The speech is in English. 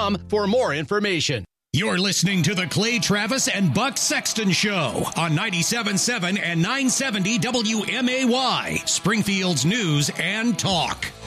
ClayTravisShow.com for more information. You're listening to the Clay Travis and Buck Sexton Show on 97.7 and 970 WMAY, Springfield's News and Talk.